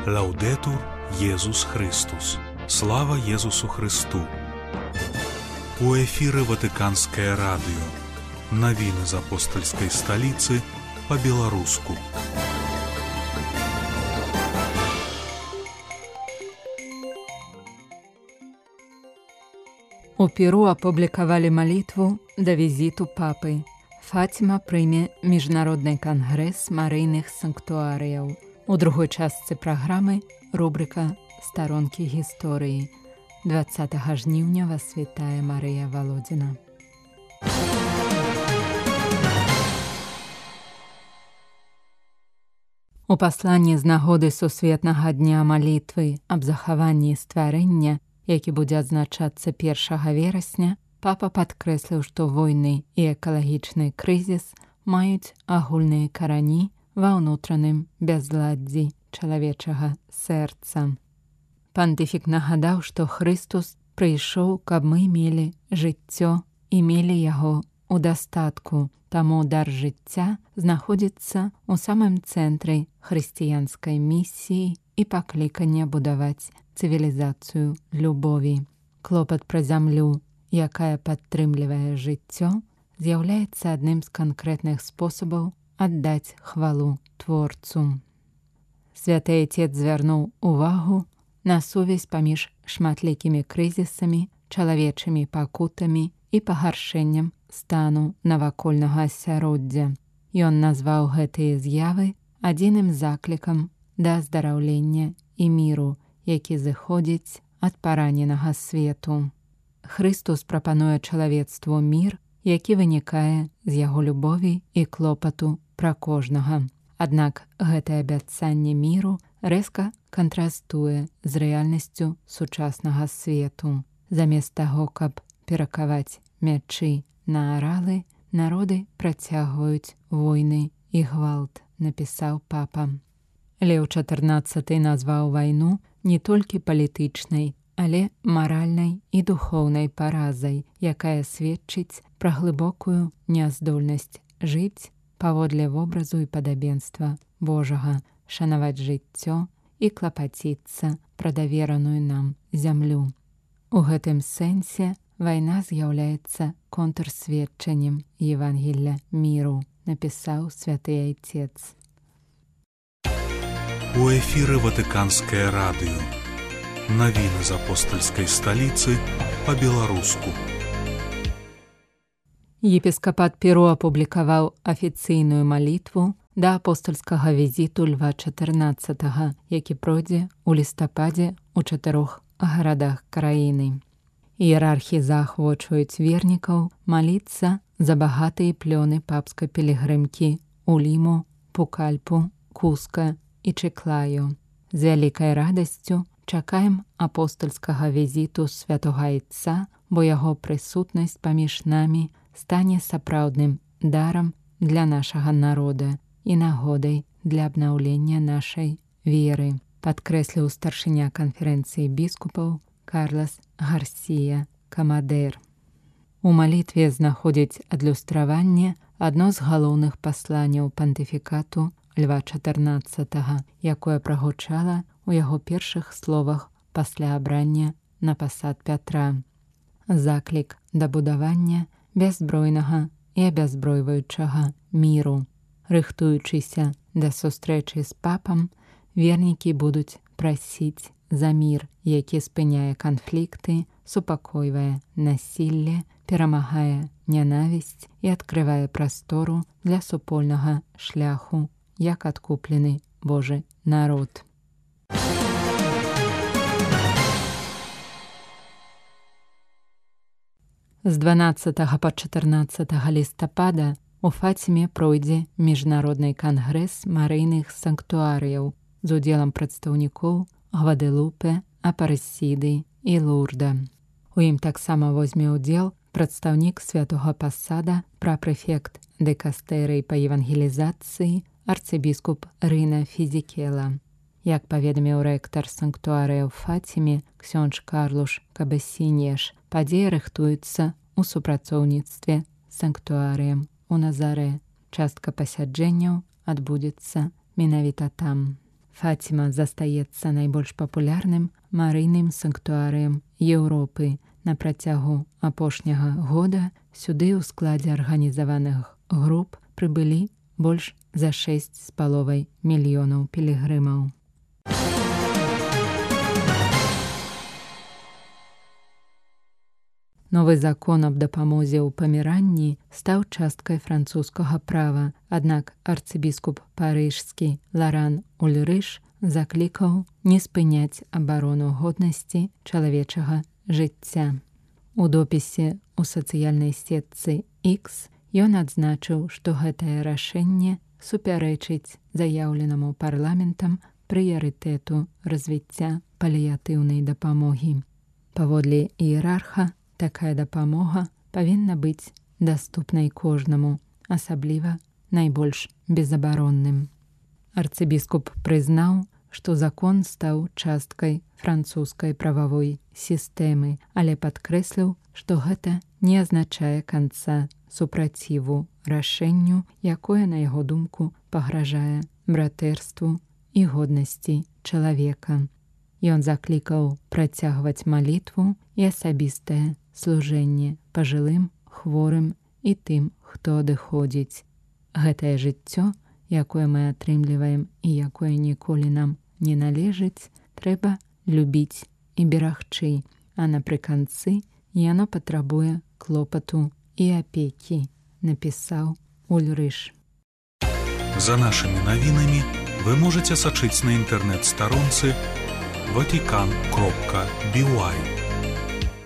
Лаўдэтур Езус Христус. Слава Езусу Христу. У эфіры Ватыканскае радыё. Навіны з апостальскай сталіцы па-беларуску. У Перу апублікавалі малітву да візіту папы. Фатіма прыме міжнародны кангрэс марыйных санктуарыяў. У другой частцы праграмы рубрыка «Старонкі гісторыі». 20 жніўня вас вітае Марыя Валодзіна. У пасланні з нагоды Сусветнага дня малітвы аб захаванні стварэння, які будзе адзначацца 1 верасня, папа падкрэсліў, што войны і экалагічны крызіс маюць агульныя карані ва ўнутраным бязладдзі чалавечага сэрца. Пантыфік нагадаў, што Хрыстус прыйшоў, каб мы мелі жыццё і мелі яго ў дастатку, таму дар жыцця знаходзіцца ў самым цэнтры хрысціянскай місіі і паклікання будаваць цывілізацыю любові. Клопат пра зямлю, якая падтрымлівае жыццё, з'яўляецца адным з канкрэтных спосабаў аддаць хвалу Творцу. Святы Отец звярнуў увагу на сувязь паміж шматлікімі крызісамі, чалавечымі пакутамі і пагаршэннем стану навакольнага асяроддзя. Ён назваў гэтыя з'явы адзіным заклікам да аздараўлення і міру, які зыходзіць ад параненага свету. Хрыстус прапануе чалавецтву мір, які вынікае з яго любові і клопату пра кожнага. Аднак гэтае абяцанне міру рэзка кантрастуе з рэальнасцю сучаснага свету. Замест таго, каб перакаваць мячы на аралы, народы працягваюць войны і гвалт, напісаў папа. Леў XIV назваў вайну не толькі палітычнай, але маральнай і духоўнай паразай, якая сведчыць пра глыбокую няздольнасць жыць паводле вобразу і падабенства Божага, шанаваць жыццё і клапаціцца пра давераную нам зямлю. У гэтым сэнсе вайна з'яўляецца контрсведчаннем Евангелля міру, напісаў святы Отец. У эфіры Ватыканскае радыё. Навіны з апостальскай сталіцы па-беларуску. Епіскапат Перу апублікаваў афіцыйную малітву да апостальскага візіту Льва XIV, які пройдзе ў лістападзе ў 4 гарадах краіны. Іерархі заахвочваюць вернікаў маліцца за багатыя плёны папскай пілігрымкі ў Ліму, Пукальпу, Куска і Чыклаю. З вялікай радасцю чакаем апостальскага візіту святога Айца, бо яго прысутнасць паміж намі стане сапраўдным дарам для нашага народа і нагодай для абнаўлення нашай веры, падкрэсліў старшыня канферэнцыі біскупаў Карлас Гарсія Камадэр. У малітве знаходзіць адлюстраванне адно з галоўных пасланняў пантыфікату Льва XIV, якое прагучала ў яго першых словах пасля абрання на пасад Пятра. Заклік да будавання бяззбройнага і абяззбройваючага міру. Рыхтуючыся да сустрэчы з папам, вернікі будуць прасіць за мір, які спыняе канфлікты, супакойвае насілле, перамагае нянавісць і адкрывае прастору для супольнага шляху, як адкуплены Божы народ. З 12 па 14 лістапада у Фатіме пройдзе міжнародны кангрэс марыйных санктуарыяў з удзелам прадстаўнікоў Гваделупе, Апарысіды і Лурда. У ім таксама возьме ўдзел прадстаўнік святога пасада, прапрэфект дыкастэрыі па евангелізацыі, арцыбіскуп Рына Фізікела. Як паведаміў рэктар санктуарыя ў Фатіме ксёндз Карлуш Кабасінеш, падзея рыхтуецца ў супрацоўніцтве з санктуарыем у Назарэ. Частка пасяджэнняў адбудзецца менавіта там. Фаціма застаецца найбольш папулярным марыйным санктуарыем Еўропы. На працягу апошняга года сюды ў складзе арганізаваных груп прыбылі больш за 6,5 мільёнаў пілігрымаў. Новы закон аб дапамозе ў паміранні стаў часткай французскага права, аднак арцыбіскуп парыжскі Ларан Ульрыш заклікаў не спыняць абарону годнасці чалавечага жыцця. У допісе ў сацыяльнай сетцы X ён адзначыў, што гэтае рашэнне супярэчыць заяўленаму парламентам прыярытэту развіцця паліятыўнай дапамогі. Паводле іерарха, такая дапамога павінна быць даступнай кожнаму, асабліва найбольш безабаронным. Арцыбіскуп прызнаў, што закон стаў часткай французскай прававой сістэмы, але падкрэсліў, што гэта не азначае канца супраціву рашэнню, якое, на яго думку, пагражае братэрству і годнасці чалавека. Ён заклікаў працягваць малітву і асабістае служэнне пажылым, хворым і тым, хто адыходзіць. Гэтае жыццё, якое мы атрымліваем і якое ніколі нам не належыць, трэба любіць і берагчы, а напрыканцы яно патрабуе клопату і апекі, напісаў Ульрыш. За нашымі навінамі вы можаце сачыць на інтэрнэт-старонцы vatican.by.